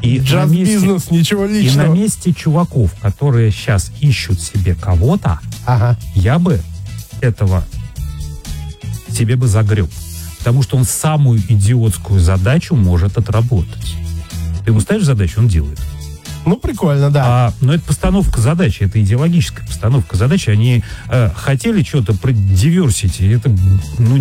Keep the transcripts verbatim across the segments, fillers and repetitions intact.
И джаз-бизнес, ничего личного. И на месте чуваков, которые сейчас ищут себе кого-то, ага. я бы этого себе бы загреб. Потому что он самую идиотскую задачу может отработать. Ты ему ставишь задачу, он делает. Ну, прикольно, да. А, но это постановка задачи, это идеологическая постановка задачи. Они э, хотели что-то про diversity. Это, ну,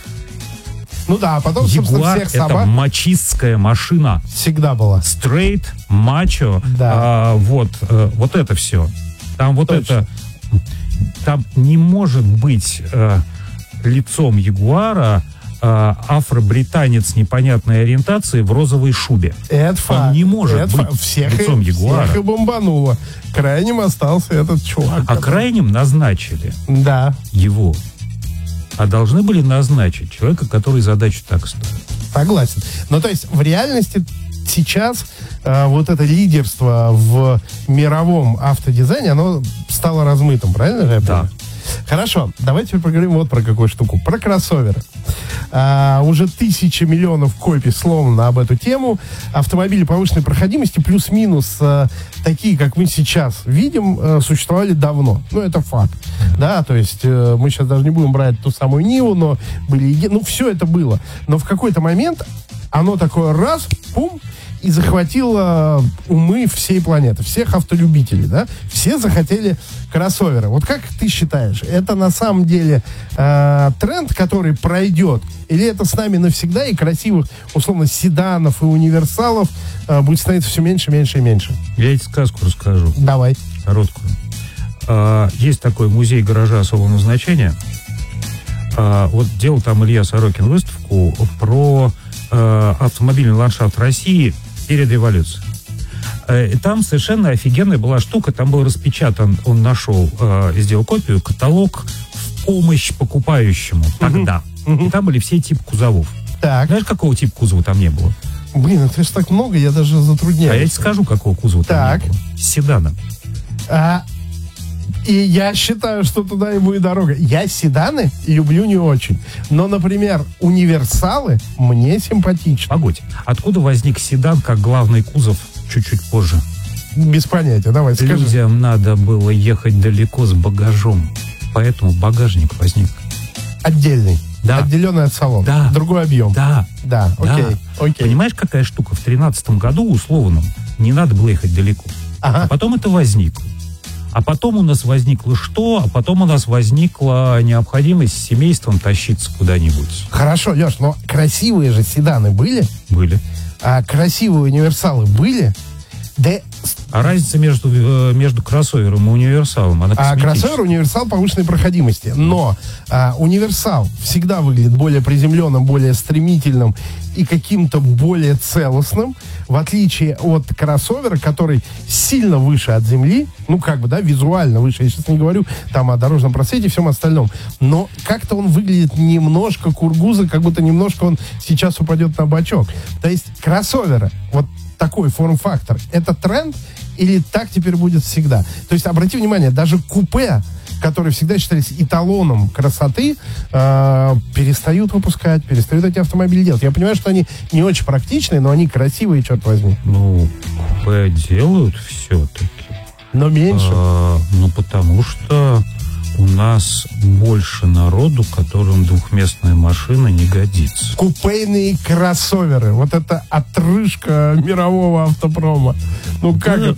ну да, а потом, собственно, Ягуар всех собак... это мачистская машина. Всегда была. Стрейт, мачо, да. а, вот, а, вот это все. Там вот Точно. это... Там не может быть а, лицом ягуара а, афро-британец непонятной ориентации в розовой шубе. Это Он факт. не может это быть всех лицом и, ягуара. Всех и бомбануло. Крайним остался этот чувак. А который... крайним назначили да. его. А должны были назначить человека, который задачу так ставит. Согласен. Ну, то есть, в реальности сейчас э, вот это лидерство в мировом автодизайне, оно стало размытым, правильно же я понимаю? Да. Хорошо, давайте теперь поговорим вот про какую штуку. Про кроссоверы. А, уже тысячи миллионов копий сломано об эту тему. Автомобили повышенной проходимости плюс-минус а, такие, как мы сейчас видим, а, существовали давно. Ну, это факт. Да, то есть а, мы сейчас даже не будем брать ту самую Ниву, но были... Ну, все это было. Но в какой-то момент оно такое раз, пум, и захватило умы всей планеты, всех автолюбителей, да? Все захотели кроссоверы. Вот как ты считаешь, это на самом деле э, тренд, который пройдет, или это с нами навсегда, и красивых, условно, седанов и универсалов э, будет становиться все меньше, меньше и меньше? Я тебе сказку расскажу. Давай. Короткую. А, есть такой музей гаража особого назначения. А, вот делал там Илья Сорокин выставку про а, автомобильный ландшафт России перед революцией. И там совершенно офигенная была штука. Там был распечатан, он нашел э, и сделал копию, каталог в помощь покупающему тогда. Uh-huh. И там были все типы кузовов. Так. Знаешь, какого типа кузова там не было? Блин, это же так много, я даже затрудняюсь. А я тебе скажу, какого кузова так. там не было. Седана. А, и я считаю, что туда ему и дорога. Я седаны люблю не очень. Но, например, универсалы мне симпатичны. Погодь, откуда возник седан как главный кузов чуть-чуть позже? Без понятия, давай скажи. Людям надо было ехать далеко с багажом, поэтому багажник возник. Отдельный? Да. Отделенный от салона? Да. Другой объем? Да. Да, окей, да. окей. Понимаешь, какая штука? В тринадцатом году условном не надо было ехать далеко. Ага. А потом это возникло. А потом у нас возникло что? А потом у нас возникла необходимость с семейством тащиться куда-нибудь. Хорошо, Леш, но красивые же седаны были? Были. А красивые универсалы были? Да... А разница между, между кроссовером и универсалом, она косметическая. А кроссовер, универсал повышенной проходимости. Но а, универсал всегда выглядит более приземленным, более стремительным и каким-то более целостным, в отличие от кроссовера, который сильно выше от земли, ну, как бы, да, визуально выше. Я сейчас не говорю там о дорожном просвете и всем остальном. Но как-то он выглядит немножко кургуза, как будто немножко он сейчас упадет на бочок. То есть кроссоверы, вот такой форм-фактор, это тренд или так теперь будет всегда? То есть, обрати внимание, даже купе, которые всегда считались эталоном красоты, э, перестают выпускать, перестают эти автомобили делать. Я понимаю, что они не очень практичные, но они красивые, черт возьми. Ну, купе делают все-таки. Но меньше. А, ну, потому что у нас больше народу, которым двухместная машина не годится. Купейные кроссоверы. Вот это отрыжка мирового автопрома. Ну как ну, это?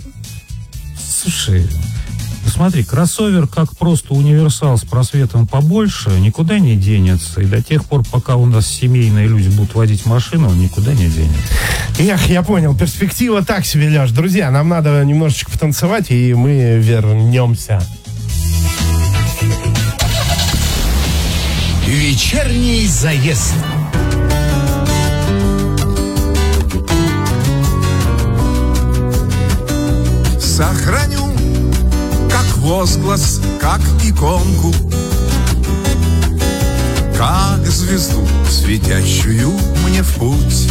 Слушай, смотри, кроссовер как просто универсал с просветом побольше никуда не денется. И до тех пор, пока у нас семейные люди будут водить машину, он никуда не денется. Эх, я понял. Перспектива так себе, Леш. Друзья, нам надо немножечко потанцевать, и мы вернемся. Вечерний заезд. Сохраню как возглас, как иконку, как звезду, светящую мне в путь.